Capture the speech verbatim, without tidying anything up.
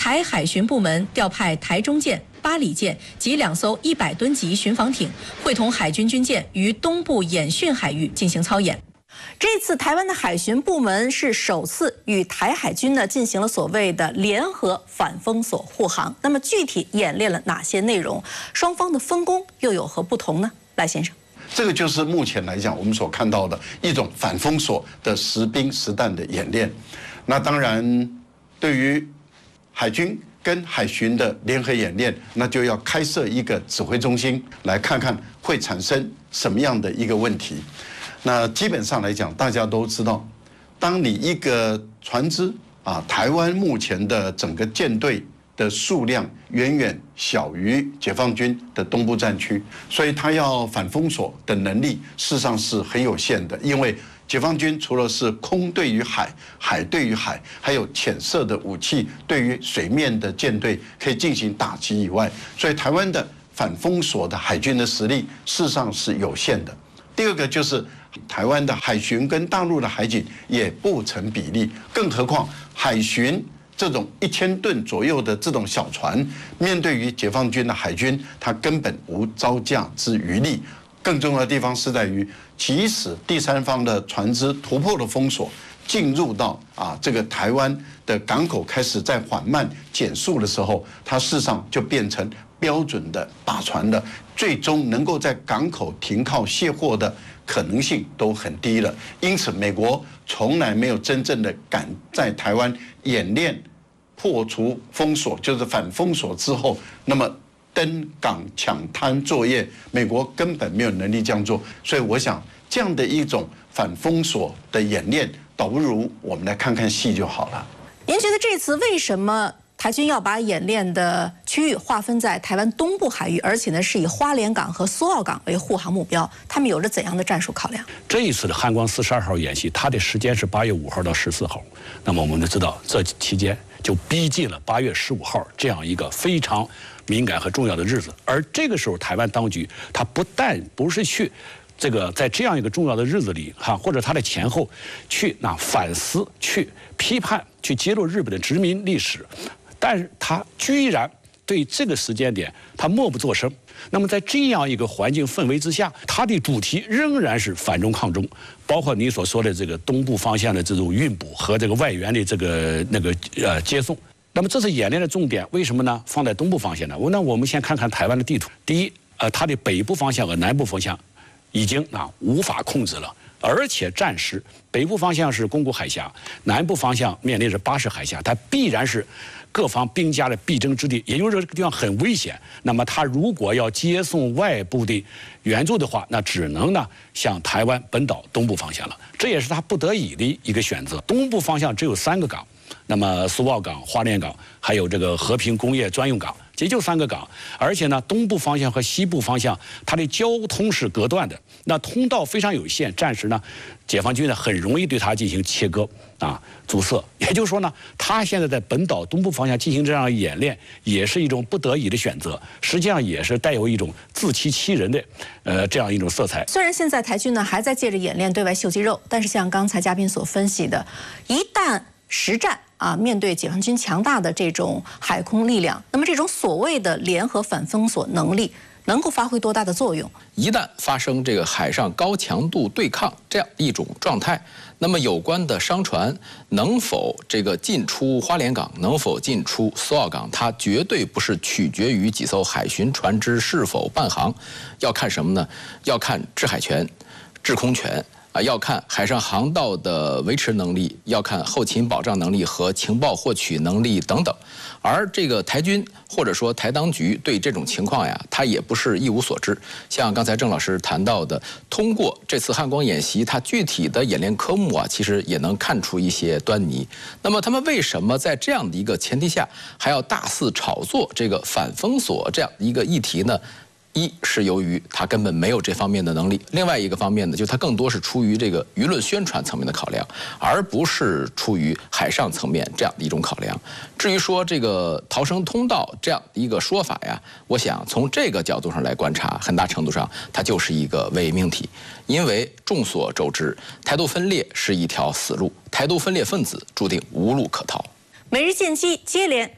台海巡部门调派台中舰、八里舰及两艘一百吨级巡防艇，会同海军军舰于东部演训海域进行操演。 这次台湾的海巡部门是首次与台海军呢进行了所谓的联合反封锁护航。那么具体演练了哪些内容？双方的分工又有何不同呢？赖先生， 这个就是目前来讲我们所看到的一种反封锁的实兵实弹的演练。那当然，对于海军跟海巡的联合演练，那就要开设一个指挥中心，来看看会产生什么样的一个问题。 那基本上来讲，大家都知道，当你一个船只啊，台湾目前的整个舰队的数量远远小于解放军的东部战区，所以它要反封锁的能力事实上是很有限的。因为解放军除了是空对于海、海对于海，还有潜射的武器对于水面的舰队可以进行打击以外，所以台湾的反封锁的海军的实力事实上是有限的。第二个就是。 台湾的海巡跟大陆的海警也不成比例，更何况海巡这种一千吨左右的这种小船，面对于解放军的海军，它根本无招架之余力。更重要的地方是在于，即使第三方的船只突破了封锁，进入到啊这个台湾的港口开始在缓慢减速的时候，它事实上就变成标准的靶船了，最终能够在港口停靠卸货的。 可能性都很低了，因此美国从来没有真正的敢在台湾演练破除封锁，就是反封锁之后，那么登港抢滩作业，美国根本没有能力这样做。所以我想，这样的一种反封锁的演练，倒不如我们来看看戏就好了。 您觉得这次为什么？ 台军要把演练的区域划分在台湾东部海域，而且呢是以花莲港和苏澳港为护航目标，他们有着怎样的战术考量？ 这一次的汉光四十二号演习，它的时间是八月五号到十四号。那么我们都知道，这期间就逼近了八月十五号这样一个非常敏感和重要的日子。而这个时候，台湾当局它不但不是去。 这个在这样一个重要的日子里，哈，或者它的前后，去那反思、去批判、去揭露日本的殖民历史，但是他居然对这个时间点他默不作声。那么在这样一个环境氛围之下，它的主题仍然是反中抗中，包括你所说的这个东部方向的这种运补和这个外援的这个那个呃接送。那么这次演练的重点为什么呢？放在东部方向呢？我那我们先看看台湾的地图。第一，呃，它的北部方向和南部方向。 已经啊无法控制了，而且暂时北部方向是宫古海峡，南部方向面临着巴士海峡，它必然是各方兵家的必争之地，也就是说这个地方很危险。那么它如果要接送外部的援助的话，那只能呢向台湾本岛东部方向了，这也是它不得已的一个选择。东部方向只有三个港，那么苏澳港、花莲港，还有这个和平工业专用港。 也就三个港，而且呢，东部方向和西部方向它的交通是隔断的，那通道非常有限，暂时呢，解放军呢很容易对它进行切割啊阻塞。也就是说呢，它现在在本岛东部方向进行这样演练，也是一种不得已的选择，实际上也是带有一种自欺欺人的呃这样一种色彩。 虽然现在台军呢还在借着演练对外秀肌肉，但是像刚才嘉宾所分析的，一旦实战。 啊，面对解放军强大的这种海空力量，那么这种所谓的联合反封锁能力能够发挥多大的作用？ 一旦发生这个海上高强度对抗这样一种状态，那么有关的商船能否这个进出花莲港，能否进出苏澳港，它绝对不是取决于几艘海巡船只是否伴航，要看什么呢？要看制海权、制空权。 啊，要看海上航道的维持能力，要看后勤保障能力和情报获取能力等等。而这个台军或者说台当局对这种情况呀，他也不是一无所知。像刚才郑老师谈到的，通过这次汉光演习，它具体的演练科目啊，其实也能看出一些端倪。那么他们为什么在这样的一个前提下，还要大肆炒作这个反封锁这样一个议题呢？ 一是由于他根本没有这方面的能力，另外一个方面呢，就他更多是出于这个舆论宣传层面的考量，而不是出于海上层面这样的一种考量。至于说这个逃生通道这样的一个说法呀，我想从这个角度上来观察，很大程度上它就是一个伪命题，因为众所周知，台独分裂是一条死路，台独分裂分子注定无路可逃。 每日见机接连。